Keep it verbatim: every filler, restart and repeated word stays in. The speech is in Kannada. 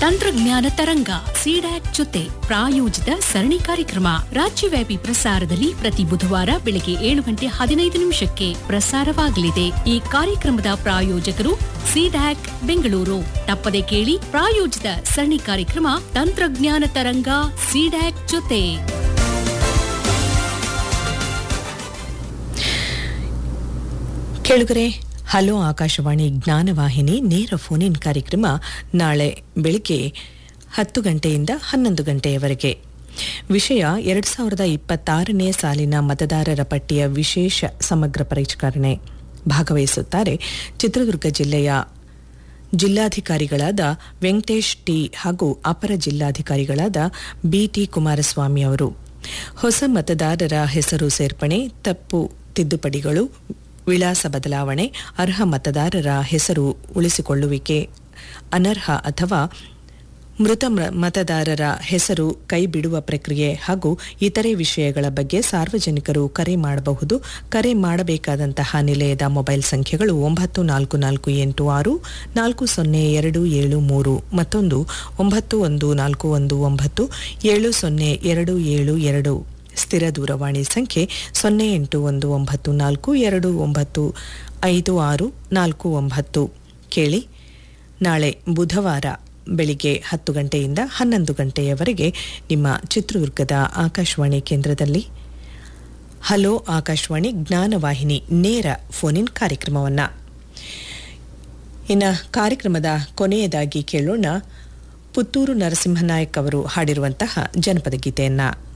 ತಂತ್ರಜ್ಞಾನ ತರಂಗ ಸಿಡ್ಯಾಕ್ ಜೊತೆ ಪ್ರಾಯೋಜಿತ ಸರಣಿ ಕಾರ್ಯಕ್ರಮ ರಾಜ್ಯವ್ಯಾಪಿ ಪ್ರಸಾರದಲ್ಲಿ ಪ್ರತಿ ಬುಧವಾರ ಬೆಳಗ್ಗೆ ಏಳು ಗಂಟೆ ಹದಿನೈದು ನಿಮಿಷಕ್ಕೆ ಪ್ರಸಾರವಾಗಲಿದೆ. ಈ ಕಾರ್ಯಕ್ರಮದ ಪ್ರಾಯೋಜಕರು ಸಿಡ್ಯಾಕ್ ಬೆಂಗಳೂರು. ತಪ್ಪದೆ ಕೇಳಿ ಪ್ರಾಯೋಜಿತ ಸರಣಿ ಕಾರ್ಯಕ್ರಮ ತಂತ್ರಜ್ಞಾನ ತರಂಗ ಸಿಡ್ಯಾಕ್ ಜೊತೆ. ಕೇಳುಗರೆ, ಹಲೋ ಆಕಾಶವಾಣಿ ಜ್ಞಾನವಾಹಿನಿ ನೇರ ಫೋನ್ ಇನ್ ಕಾರ್ಯಕ್ರಮ ನಾಳೆ ಬೆಳಿಗ್ಗೆ ಹತ್ತು ಗಂಟೆಯಿಂದ ಹನ್ನೊಂದು ಗಂಟೆಯವರೆಗೆ. ವಿಷಯ ಎರಡು ಸಾವಿರದ ಇಪ್ಪತ್ತಾರನೇ ಸಾಲಿನ ಮತದಾರರ ಪಟ್ಟಿಯ ವಿಶೇಷ ಸಮಗ್ರ ಪರಿಷ್ಕರಣೆ. ಭಾಗವಹಿಸುತ್ತಾರೆ ಚಿತ್ರದುರ್ಗ ಜಿಲ್ಲೆಯ ಜಿಲ್ಲಾಧಿಕಾರಿಗಳಾದ ವೆಂಕಟೇಶ್ ಟಿ ಹಾಗೂ ಅಪರ ಜಿಲ್ಲಾಧಿಕಾರಿಗಳಾದ ಬಿಟಿ ಕುಮಾರಸ್ವಾಮಿ ಅವರು. ಹೊಸ ಮತದಾರರ ಹೆಸರು ಸೇರ್ಪಡೆ, ತಪ್ಪು ತಿದ್ದುಪಡಿಗಳು, ವಿಳಾಸ ಬದಲಾವಣೆ, ಅರ್ಹ ಮತದಾರರ ಹೆಸರು ಉಳಿಸಿಕೊಳ್ಳುವಿಕೆ, ಅನರ್ಹ ಅಥವಾ ಮೃತ ಮತದಾರರ ಹೆಸರು ಕೈಬಿಡುವ ಪ್ರಕ್ರಿಯೆ ಹಾಗೂ ಇತರೆ ವಿಷಯಗಳ ಬಗ್ಗೆ ಸಾರ್ವಜನಿಕರು ಕರೆ ಮಾಡಬಹುದು. ಕರೆ ಮಾಡಬೇಕಾದಂತಹ ನಿಲಯದ ಮೊಬೈಲ್ ಸಂಖ್ಯೆಗಳು ಒಂಬತ್ತು ನಾಲ್ಕು ನಾಲ್ಕು ಎಂಟು ಆರು ನಾಲ್ಕು ಸೊನ್ನೆ ಎರಡು ಏಳು ಮೂರು, ಮತ್ತೊಂದು ಒಂಬತ್ತು ಒಂದು ನಾಲ್ಕು ಒಂದು ಒಂಬತ್ತು ಏಳು ಸೊನ್ನೆ ಎರಡು ಏಳು ಎರಡು. ಸ್ಥಿರ ದೂರವಾಣಿ ಸಂಖ್ಯೆ ಸೊನ್ನೆ ಎಂಟು ಒಂದು ಒಂಬತ್ತು ನಾಲ್ಕು ಎರಡು ಒಂಬತ್ತು ಐದು ಆರು ನಾಲ್ಕು ಒಂಬತ್ತು. ಕೇಳಿ, ನಾಳೆ ಬುಧವಾರ ಬೆಳಿಗ್ಗೆ ಹತ್ತು ಗಂಟೆಯಿಂದ ಹನ್ನೊಂದು ಗಂಟೆಯವರೆಗೆ ನಿಮ್ಮ ಚಿತ್ರದುರ್ಗದ ಆಕಾಶವಾಣಿ ಕೇಂದ್ರದಲ್ಲಿ ಹಲೋ ಆಕಾಶವಾಣಿ ಜ್ಞಾನವಾಹಿನಿ ನೇರ ಫೋನ್ ಇನ್ ಕಾರ್ಯಕ್ರಮವನ್ನು. ಇನ್ನು ಕಾರ್ಯಕ್ರಮದ ಕೊನೆಯದಾಗಿ ಕೇಳೋಣ ಪುತ್ತೂರು ನರಸಿಂಹನಾಯಕ್ ಅವರು ಹಾಡಿರುವಂತಹ ಜನಪದ ಗೀತೆಯನ್ನು.